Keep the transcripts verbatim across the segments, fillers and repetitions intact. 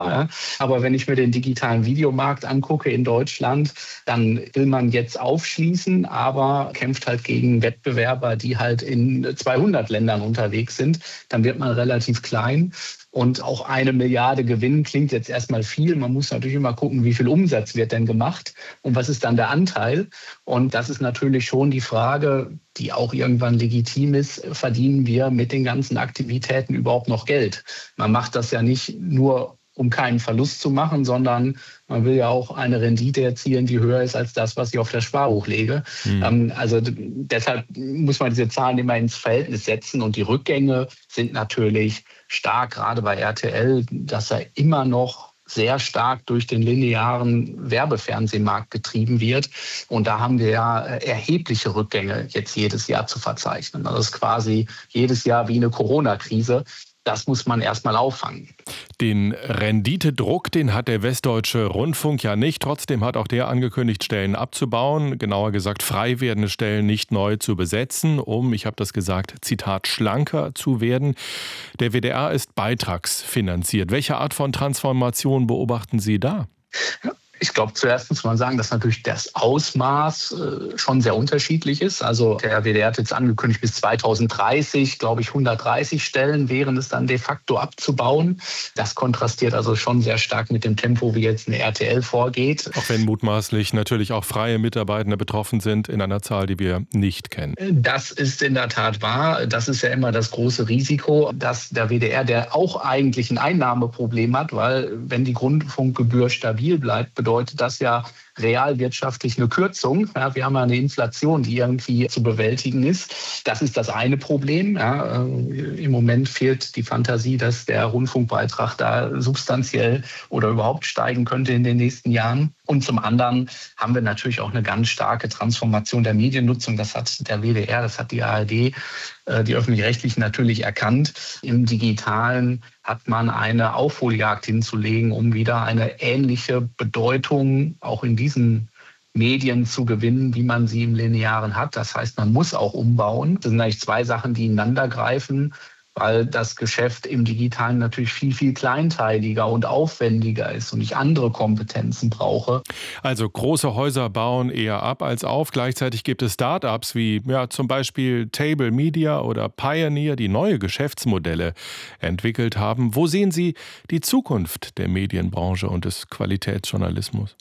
Ja. Aber wenn ich mir den digitalen Videomarkt angucke in Deutschland, dann will man jetzt aufschließen, aber kämpft halt gegen Wettbewerber, die halt in zweihundert Ländern unterwegs sind. Dann wird man relativ klein. Und auch eine Milliarde Gewinn klingt jetzt erstmal viel. Man muss natürlich immer gucken, wie viel Umsatz wird denn gemacht und was ist dann der Anteil. Und das ist natürlich schon die Frage, die auch irgendwann legitim ist, verdienen wir mit den ganzen Aktivitäten überhaupt noch Geld? Man macht das ja nicht nur, um keinen Verlust zu machen, sondern man will ja auch eine Rendite erzielen, die höher ist als das, was ich auf das Sparbuch lege. Mhm. Ähm, also deshalb muss man diese Zahlen immer ins Verhältnis setzen. Und die Rückgänge sind natürlich stark, gerade bei R T L, dass er immer noch sehr stark durch den linearen Werbefernsehmarkt getrieben wird. Und da haben wir ja erhebliche Rückgänge jetzt jedes Jahr zu verzeichnen. Das ist quasi jedes Jahr wie eine Corona-Krise. Das muss man erstmal auffangen. Den Renditedruck, den hat der Westdeutsche Rundfunk ja nicht. Trotzdem hat auch der angekündigt, Stellen abzubauen. Genauer gesagt, frei werdende Stellen nicht neu zu besetzen, um, ich habe das gesagt, Zitat, schlanker zu werden. Der W D R ist beitragsfinanziert. Welche Art von Transformation beobachten Sie da? Ja. Ich glaube, zuerst muss man sagen, dass natürlich das Ausmaß äh, schon sehr unterschiedlich ist. Also der W D R hat jetzt angekündigt, bis zweitausenddreißig, glaube ich, hundertdreißig Stellen wären es dann de facto abzubauen. Das kontrastiert also schon sehr stark mit dem Tempo, wie jetzt eine R T L vorgeht. Auch wenn mutmaßlich natürlich auch freie Mitarbeitende betroffen sind in einer Zahl, die wir nicht kennen. Das ist in der Tat wahr. Das ist ja immer das große Risiko, dass der W D R, der auch eigentlich ein Einnahmeproblem hat, weil wenn die Rundfunkgebühr stabil bleibt, bedeutet bedeutet das ja realwirtschaftlich eine Kürzung. Ja, wir haben ja eine Inflation, die irgendwie zu bewältigen ist. Das ist das eine Problem. Ja, äh, im Moment fehlt die Fantasie, dass der Rundfunkbeitrag da substanziell oder überhaupt steigen könnte in den nächsten Jahren. Und zum anderen haben wir natürlich auch eine ganz starke Transformation der Mediennutzung. Das hat der W D R, das hat die A R D, äh, die Öffentlich-Rechtlichen natürlich erkannt. Im Digitalen hat man eine Aufholjagd hinzulegen, um wieder eine ähnliche Bedeutung auch in diesen Medien zu gewinnen, wie man sie im Linearen hat. Das heißt, man muss auch umbauen. Das sind eigentlich zwei Sachen, die ineinander greifen, weil das Geschäft im Digitalen natürlich viel, viel kleinteiliger und aufwendiger ist und ich andere Kompetenzen brauche. Also große Häuser bauen eher ab als auf. Gleichzeitig gibt es Start-ups wie ja, zum Beispiel Table Media oder Pioneer, die neue Geschäftsmodelle entwickelt haben. Wo sehen Sie die Zukunft der Medienbranche und des Qualitätsjournalismus?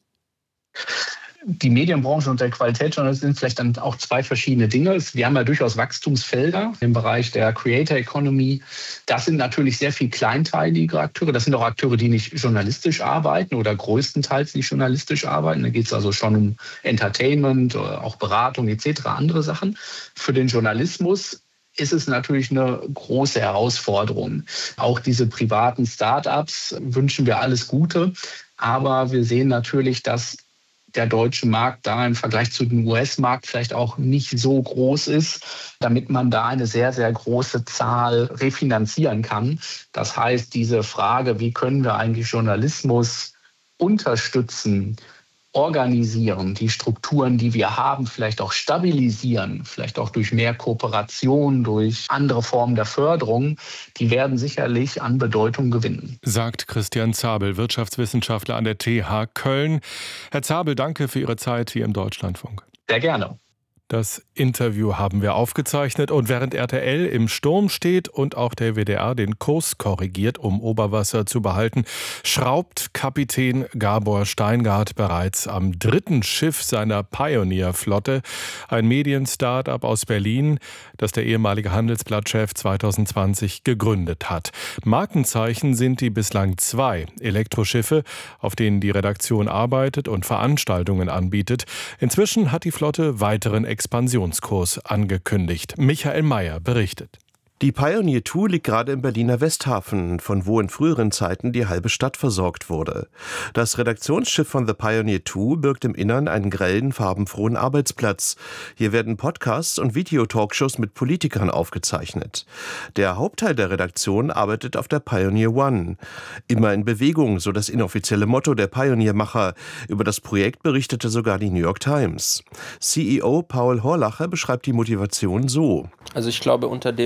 Die Medienbranche und der Qualitätsjournalismus sind vielleicht dann auch zwei verschiedene Dinge. Wir haben ja durchaus Wachstumsfelder im Bereich der Creator Economy. Das sind natürlich sehr viel kleinteilige Akteure. Das sind auch Akteure, die nicht journalistisch arbeiten oder größtenteils nicht journalistisch arbeiten. Da geht es also schon um Entertainment, auch Beratung et cetera, andere Sachen. Für den Journalismus ist es natürlich eine große Herausforderung. Auch diese privaten Start-ups wünschen wir alles Gute. Aber wir sehen natürlich, dass der deutsche Markt da im Vergleich zu dem U S-Markt vielleicht auch nicht so groß ist, damit man da eine sehr, sehr große Zahl refinanzieren kann. Das heißt, diese Frage, wie können wir eigentlich Journalismus unterstützen, organisieren, die Strukturen, die wir haben, vielleicht auch stabilisieren, vielleicht auch durch mehr Kooperation, durch andere Formen der Förderung, die werden sicherlich an Bedeutung gewinnen. Sagt Christian Zabel, Wirtschaftswissenschaftler an der T H Köln. Herr Zabel, danke für Ihre Zeit hier im Deutschlandfunk. Sehr gerne. Das Interview haben wir aufgezeichnet und während R T L im Sturm steht und auch der W D R den Kurs korrigiert, um Oberwasser zu behalten, schraubt Kapitän Gabor Steingart bereits am dritten Schiff seiner Pioneer-Flotte, ein Medien-Startup aus Berlin, das der ehemalige Handelsblatt-Chef zweitausendzwanzig gegründet hat. Markenzeichen sind die bislang zwei Elektroschiffe, auf denen die Redaktion arbeitet und Veranstaltungen anbietet. Inzwischen hat die Flotte weiteren Expansionskurs angekündigt. Michael Mayer berichtet. Die Pioneer zwei liegt gerade im Berliner Westhafen, von wo in früheren Zeiten die halbe Stadt versorgt wurde. Das Redaktionsschiff von The Pioneer zwei birgt im Innern einen grellen, farbenfrohen Arbeitsplatz. Hier werden Podcasts und Videotalkshows mit Politikern aufgezeichnet. Der Hauptteil der Redaktion arbeitet auf der Pioneer One. Immer in Bewegung, so das inoffizielle Motto der Pioneer-Macher. Über das Projekt berichtete sogar die New York Times. C E O Paul Horlacher beschreibt die Motivation so. Also ich glaube, unter dem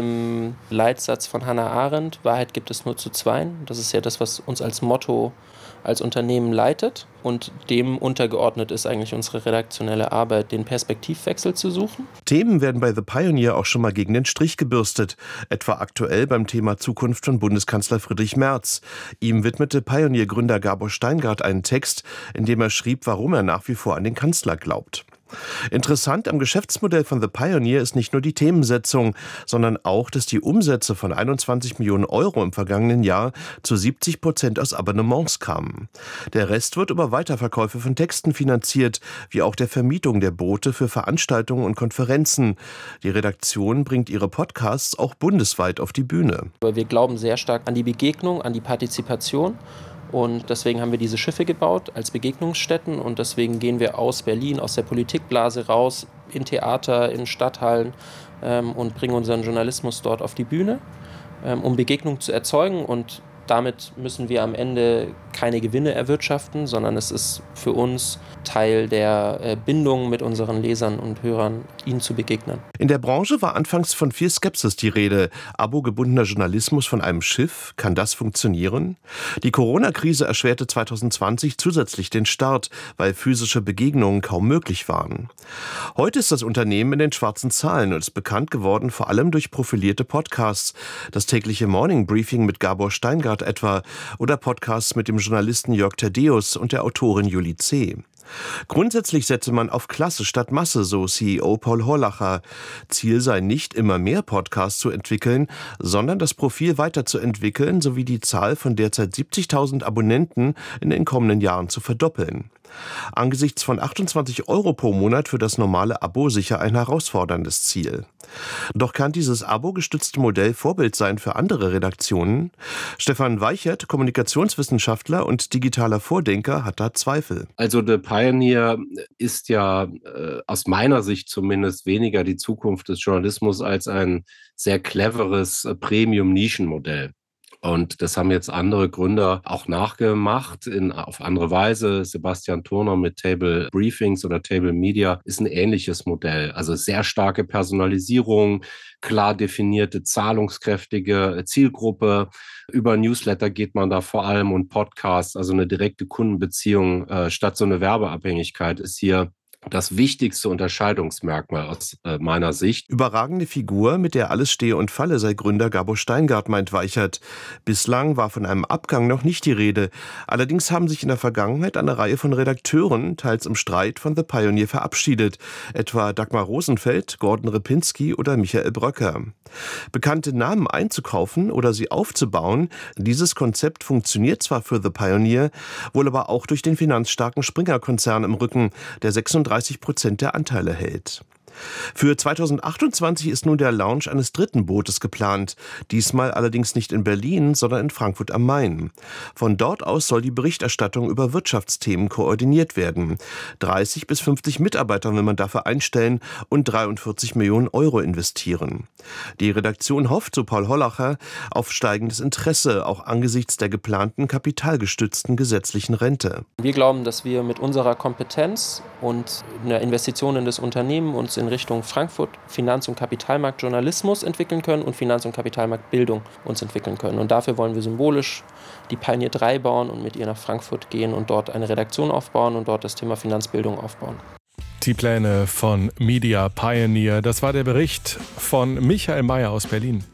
dem Leitsatz von Hannah Arendt, Wahrheit gibt es nur zu zweien. Das ist ja das, was uns als Motto als Unternehmen leitet. Und dem untergeordnet ist eigentlich unsere redaktionelle Arbeit, den Perspektivwechsel zu suchen. Themen werden bei The Pioneer auch schon mal gegen den Strich gebürstet. Etwa aktuell beim Thema Zukunft von Bundeskanzler Friedrich Merz. Ihm widmete Pioneer-Gründer Gabor Steingart einen Text, in dem er schrieb, warum er nach wie vor an den Kanzler glaubt. Interessant am Geschäftsmodell von The Pioneer ist nicht nur die Themensetzung, sondern auch, dass die Umsätze von einundzwanzig Millionen Euro im vergangenen Jahr zu siebzig Prozent aus Abonnements kamen. Der Rest wird über Weiterverkäufe von Texten finanziert, wie auch der Vermietung der Boote für Veranstaltungen und Konferenzen. Die Redaktion bringt ihre Podcasts auch bundesweit auf die Bühne. Wir glauben sehr stark an die Begegnung, an die Partizipation. Und deswegen haben wir diese Schiffe gebaut als Begegnungsstätten und deswegen gehen wir aus Berlin, aus der Politikblase raus, in Theater, in Stadthallen ähm, und bringen unseren Journalismus dort auf die Bühne, ähm, um Begegnung zu erzeugen. Und damit müssen wir am Ende keine Gewinne erwirtschaften, sondern es ist für uns Teil der äh, Bindung mit unseren Lesern und Hörern, ihnen zu begegnen. In der Branche war anfangs von viel Skepsis die Rede. Abo-gebundener Journalismus von einem Schiff, kann das funktionieren? Die Corona-Krise erschwerte zwanzig zwanzig zusätzlich den Start, weil physische Begegnungen kaum möglich waren. Heute ist das Unternehmen in den schwarzen Zahlen und ist bekannt geworden vor allem durch profilierte Podcasts. Das tägliche Morning Briefing mit Gabor Steingart etwa oder Podcasts mit dem Journalisten Jörg Thaddeus und der Autorin Julie C. Grundsätzlich setze man auf Klasse statt Masse, so C E O Paul Horlacher. Ziel sei nicht, immer mehr Podcasts zu entwickeln, sondern das Profil weiterzuentwickeln sowie die Zahl von derzeit siebzigtausend Abonnenten in den kommenden Jahren zu verdoppeln. Angesichts von achtundzwanzig Euro pro Monat für das normale Abo sicher ein herausforderndes Ziel. Doch kann dieses abo-gestützte Modell Vorbild sein für andere Redaktionen? Stefan Weichert, Kommunikationswissenschaftler und digitaler Vordenker, hat da Zweifel. Also The Pioneer ist ja äh, aus meiner Sicht zumindest weniger die Zukunft des Journalismus als ein sehr cleveres äh, Premium-Nischenmodell. Und das haben jetzt andere Gründer auch nachgemacht, in, auf andere Weise. Sebastian Turner mit Table Briefings oder Table Media ist ein ähnliches Modell. Also sehr starke Personalisierung, klar definierte, zahlungskräftige Zielgruppe. Über Newsletter geht man da vor allem und Podcasts, also eine direkte Kundenbeziehung äh, statt so eine Werbeabhängigkeit ist hier das wichtigste Unterscheidungsmerkmal aus äh, meiner Sicht. Überragende Figur, mit der alles stehe und falle, sei Gründer Gabor Steingart, meint Weichert. Bislang war von einem Abgang noch nicht die Rede. Allerdings haben sich in der Vergangenheit eine Reihe von Redakteuren, teils im Streit, von The Pioneer verabschiedet. Etwa Dagmar Rosenfeld, Gordon Ripinski oder Michael Bröcker. Bekannte Namen einzukaufen oder sie aufzubauen, dieses Konzept funktioniert zwar für The Pioneer, wohl aber auch durch den finanzstarken Springer-Konzern im Rücken, der sechsunddreißig Prozent der Anteile hält. Für zweitausendachtundzwanzig ist nun der Launch eines dritten Bootes geplant, diesmal allerdings nicht in Berlin, sondern in Frankfurt am Main. Von dort aus soll die Berichterstattung über Wirtschaftsthemen koordiniert werden. dreißig bis fünfzig Mitarbeiter will man dafür einstellen und dreiundvierzig Millionen Euro investieren. Die Redaktion hofft, so Paul Horlacher, auf steigendes Interesse, auch angesichts der geplanten kapitalgestützten gesetzlichen Rente. Wir glauben, dass wir mit unserer Kompetenz und einer Investition in das Unternehmen uns in Richtung Frankfurt Finanz- und Kapitalmarktjournalismus entwickeln können und Finanz- und Kapitalmarktbildung uns entwickeln können. Und dafür wollen wir symbolisch die Pioneer drei bauen und mit ihr nach Frankfurt gehen und dort eine Redaktion aufbauen und dort das Thema Finanzbildung aufbauen. Die Pläne von Media Pioneer, das war der Bericht von Michael Mayer aus Berlin.